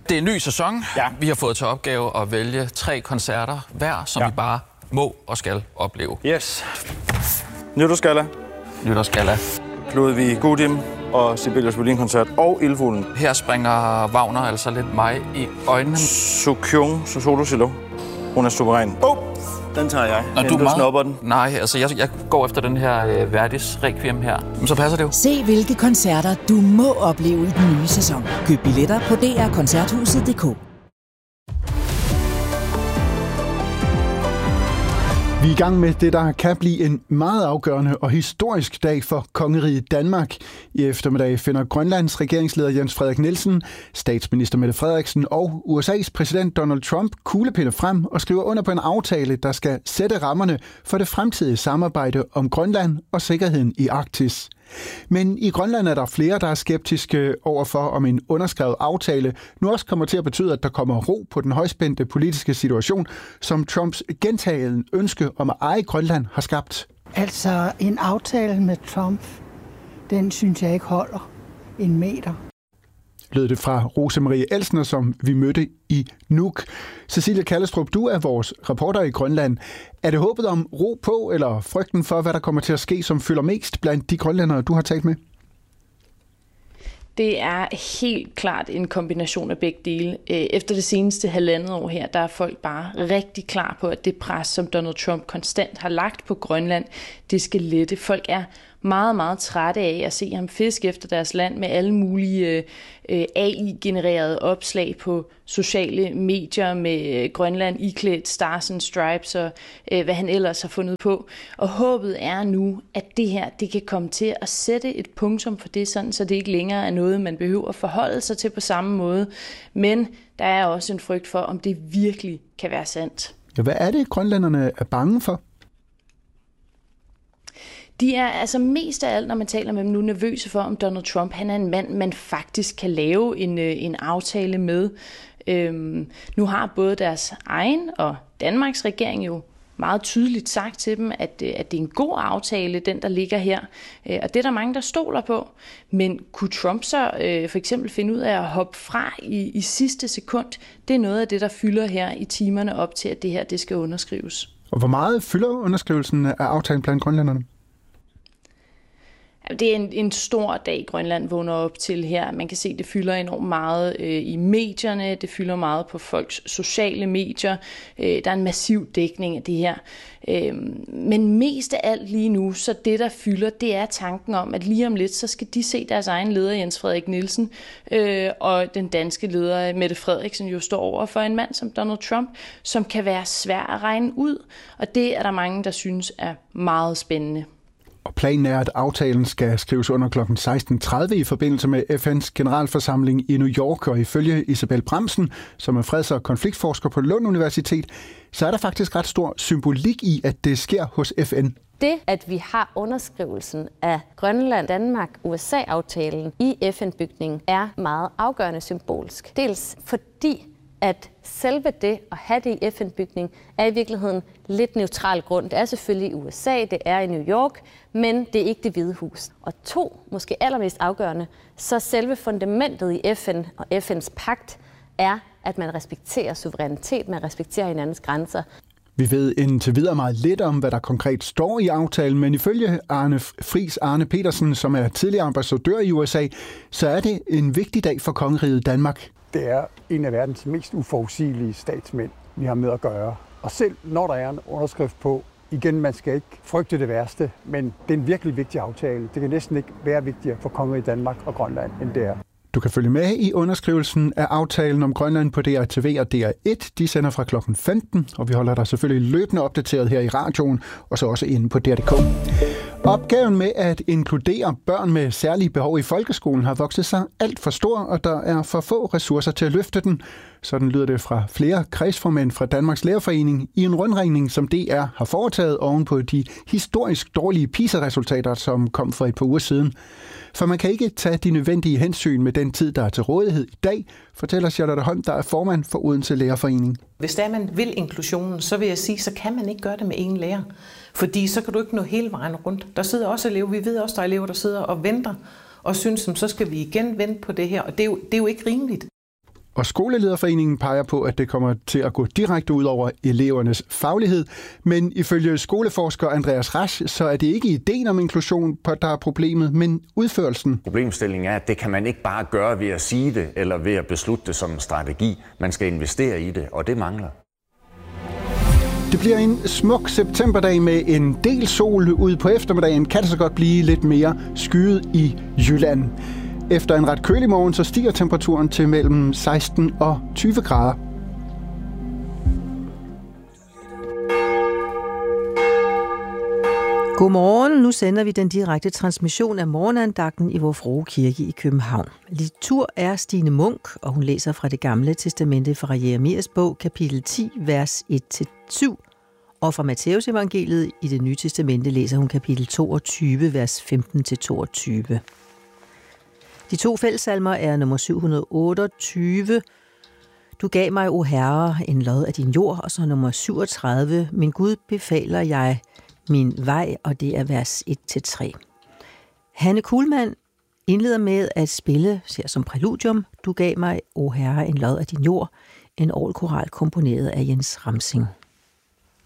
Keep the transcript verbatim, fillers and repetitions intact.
Det er en ny sæson. Ja. Vi har fået til opgave at vælge tre koncerter hver, som ja. vi bare må og skal opleve. Yes. Nytårsgalla. Nytårsgalla. Ludvig Gudim og Sibelius Violin-koncert og Ildfuglen. Her springer Wagner altså lidt mig i øjnene. Sukyung Solosilo. Hun er suveræn. Åh, oh, den tager jeg. Når du, du snupper den. Nej, altså jeg, jeg går efter den her øh, Verdis Requiem her. Men så passer det jo. Se hvilke koncerter du må opleve i den nye sæson. Køb billetter på d r koncerthuset punktum d k. Vi er i gang med det, der kan blive en meget afgørende og historisk dag for kongeriget Danmark. I eftermiddag finder Grønlands regeringsleder Jens Frederik Nielsen, statsminister Mette Frederiksen og U S A's præsident Donald Trump kuglepinde frem og skriver under på en aftale, der skal sætte rammerne for det fremtidige samarbejde om Grønland og sikkerheden i Arktis. Men i Grønland er der flere, der er skeptiske overfor, om en underskrevet aftale nu også kommer til at betyde, at der kommer ro på den højspændte politiske situation, som Trumps gentagne ønske om at eje Grønland har skabt. Altså en aftale med Trump, den synes jeg ikke holder en meter. Lød det fra Rosemarie Elsner, som vi mødte i Nuuk. Cecilie Kallestrup, du er vores reporter i Grønland. Er det håbet om ro på, eller frygten for, hvad der kommer til at ske, som fylder mest blandt de grønlændere, du har talt med? Det er helt klart en kombination af begge dele. Efter det seneste halvandet år her, der er folk bare rigtig klar på, at det pres, som Donald Trump konstant har lagt på Grønland, det skal lette. Folk er meget, meget trætte af at se ham fiske efter deres land med alle mulige øh, A I-genererede opslag på sociale medier med Grønland iklædt Stars and Stripes og øh, hvad han ellers har fundet på. Og håbet er nu, at det her det kan komme til at sætte et punktum for det, sådan, så det ikke længere er noget, man behøver at forholde sig til på samme måde. Men der er også en frygt for, om det virkelig kan være sandt. Ja, hvad er det, grønlænderne er bange for? De er altså mest af alt, når man taler med dem nu, nervøse for, om Donald Trump han er en mand, man faktisk kan lave en, en aftale med. Øhm, nu har både deres egen og Danmarks regering jo meget tydeligt sagt til dem, at, at det er en god aftale, den der ligger her. Og det er der mange, der stoler på. Men kunne Trump så øh, for eksempel finde ud af at hoppe fra i, i sidste sekund? Det er noget af det, der fylder her i timerne op til, at det her det skal underskrives. Og hvor meget fylder underskrivelsen af aftalen blandt grønlænderne? Det er en, en stor dag, Grønland vågner op til her. Man kan se, at det fylder enormt meget øh, i medierne. Det fylder meget på folks sociale medier. Øh, der er en massiv dækning af det her. Øh, men mest af alt lige nu, så det, der fylder, det er tanken om, at lige om lidt, så skal de se deres egen leder, Jens Frederik Nielsen, øh, og den danske leder, Mette Frederiksen, jo står over for en mand som Donald Trump, som kan være svær at regne ud. Og det er der mange, der synes er meget spændende. Og planen er, at aftalen skal skrives under klokken seksten tredive i forbindelse med F N's generalforsamling i New York. Og ifølge Isabel Bremsen, som er freds- og konfliktforsker på Lund Universitet, så er der faktisk ret stor symbolik i, at det sker hos F N. Det, at vi har underskrivelsen af Grønland, Danmark, U S A-aftalen i F N-bygningen, er meget afgørende symbolsk. Dels fordi at selve det at have det i F N-bygning er i virkeligheden lidt neutral grund. Det er selvfølgelig i U S A, det er i New York, men det er ikke Det Hvide Hus. Og to, måske allermest afgørende, så selve fundamentet i F N og F N's pagt er, at man respekterer suverænitet, man respekterer hinandens grænser. Vi ved indtil videre meget lidt om, hvad der konkret står i aftalen, men ifølge Arne Friis Arne Petersen, som er tidligere ambassadør i U S A, så er det en vigtig dag for kongeriget Danmark. Det er en af verdens mest uforudsigelige statsmænd, vi har med at gøre. Og selv når der er en underskrift på, igen, man skal ikke frygte det værste, men det er en virkelig vigtig aftale. Det kan næsten ikke være vigtigere for kongeriget Danmark og Grønland, end det er. Du kan følge med i underskrivelsen af aftalen om Grønland på D R T V og D R et. De sender fra klokken femten, og vi holder dig selvfølgelig løbende opdateret her i radioen, og så også inde på D R punktum D K. Opgaven med at inkludere børn med særlige behov i folkeskolen har vokset sig alt for stor, og der er for få ressourcer til at løfte den. Sådan lyder det fra flere kredsformænd fra Danmarks Lærerforening i en rundringning, som D R har foretaget oven på de historisk dårlige PISA-resultater, som kom for et par uger siden. For man kan ikke tage de nødvendige hensyn med den tid, der er til rådighed i dag, fortæller Charlotte Holm, der er formand for Odense Lærerforening. Hvis der man vil inklusionen, så vil jeg sige, så kan man ikke gøre det med én lærer. Fordi så kan du ikke nå hele vejen rundt. Der sidder også elever, vi ved også, der er elever, der sidder og venter og synes, så skal vi igen vente på det her. Og det er jo, det er jo ikke rimeligt. Og Skolelederforeningen peger på, at det kommer til at gå direkte ud over elevernes faglighed. Men ifølge skoleforsker Andreas Rasch, så er det ikke ideen om inklusion, der er problemet, men udførelsen. Problemstillingen er, at det kan man ikke bare gøre ved at sige det, eller ved at beslutte det som en strategi. Man skal investere i det, og det mangler. Det bliver en smuk septemberdag med en del sol. Ud på eftermiddagen kan det så godt blive lidt mere skyet i Jylland. Efter en ret kølig morgen, så stiger temperaturen til mellem seksten og tyve grader. Godmorgen. Nu sender vi den direkte transmission af morgenandagten i Vor Frue Kirke i København. Litur er Stine Munk, og hun læser fra Det Gamle Testamente fra Jeremias bog, kapitel ti, vers et til syv. Og fra Matteus evangeliet i Det Nye Testamente læser hun kapitel toogtyve, vers femten til toogtyve. De to fællessalmer er nummer syv hundrede og otteogtyve. Du gav mig, o Herre, en lod af din jord, og så nummer syvogtredive. Min Gud befaler jeg min vej, og det er vers et til tre. Hanne Kuhlmann indleder med at spille, ser som præludium, Du gav mig, o Herre, en lod af din jord, en orgelkoral komponeret af Jens Ramsing.